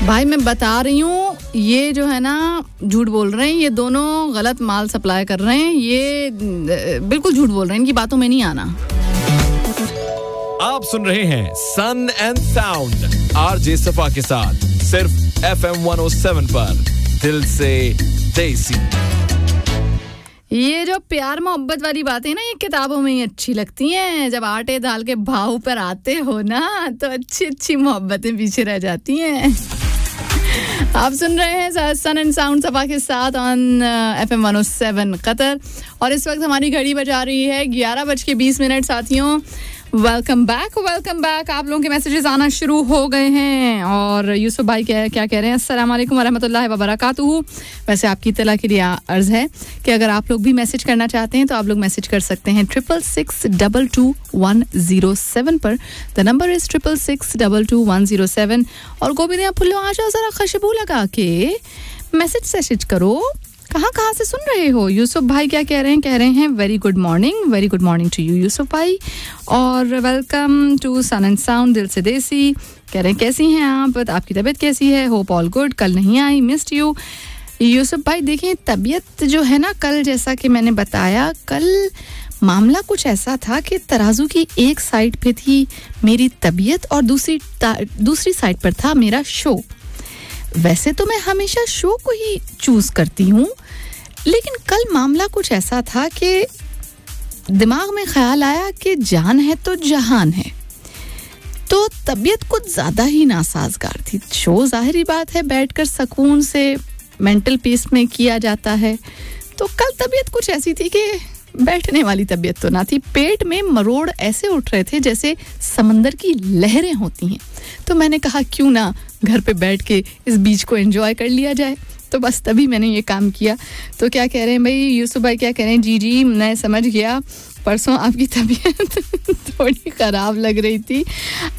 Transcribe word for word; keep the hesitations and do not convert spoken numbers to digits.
भाई मैं बता रही हूँ, ये जो है ना झूठ बोल रहे हैं, ये दोनों गलत माल सप्लाई कर रहे हैं, ये बिल्कुल झूठ बोल रहे हैं, इनकी बातों में नहीं आना। आप सुन रहे हैं सन एंड साउंड आरजे सफा के साथ सिर्फ F M one O seven पर, दिल से देसी। ये जो प्यार मोहब्बत वाली बातें ना, ये किताबों में ही अच्छी लगती हैं। जब आटे दाल के भाव पर आते हो ना, तो अच्छी अच्छी मोहब्बतें पीछे रह जाती हैं। आप सुन रहे हैं सन एंड साउंड सफा के साथ on F M one O seven Qatar, और इस वक्त हमारी घड़ी बजा रही है ग्यारह बज के बीस मिनट। साथियों, वेलकम बैक वेलकम बैक। आप लोगों के मैसेजेस आना शुरू हो गए हैं, और यूसुफ भाई क्या क्या कह रहे हैं, अस्सलाम वालेकुम वरहमतुल्लाहि वबरकातुहू। वैसे आपकी इत्तला के लिए अर्ज़ है कि अगर आप लोग भी मैसेज करना चाहते हैं तो आप लोग मैसेज कर सकते हैं triple six double two one zero seven पर। The number is triple six double two one zero seven. और गोविंद फुल्लो, आ जाओ ज़रा खुशबू लगा के मैसेज सैसेज करो, कहाँ कहाँ से सुन रहे हो। यूसुफ भाई क्या कह रहे हैं, कह रहे हैं very good morning, very good morning to you Yusuf भाई, और welcome to sun and sound दिल से देसी। कह रहे हैं कैसी हैं आप, आपकी तबीयत कैसी है, होप ऑल गुड, कल नहीं आई, मिस्ड यू। यूसुफ भाई देखिए, तबीयत जो है ना, कल जैसा कि मैंने बताया, कल मामला कुछ ऐसा था कि तराजू की एक साइड पे थी मेरी तबीयत और दूसरी दूसरी साइड पर था मेरा शो। वैसे तो मैं हमेशा शो को ही चूज करती हूँ, लेकिन कल मामला कुछ ऐसा था कि दिमाग में ख्याल आया कि जान है तो जहान है, तो तबीयत कुछ ज़्यादा ही नासाजगार थी। शो जाहिर बात है बैठकर सुकून से मेंटल पीस में किया जाता है, तो कल तबीयत कुछ ऐसी थी कि बैठने वाली तबीयत तो ना थी। पेट में मरोड़ ऐसे उठ रहे थे जैसे समंदर की लहरें होती हैं। तो मैंने कहा क्यों ना घर पे बैठ के इस बीच को एंजॉय कर लिया जाए, तो बस तभी मैंने ये काम किया। तो क्या कह रहे हैं भाई यूसुफ भाई, क्या कह रहे हैं, जी जी मैं समझ गया, परसों आपकी तबीयत थोड़ी ख़राब लग रही थी।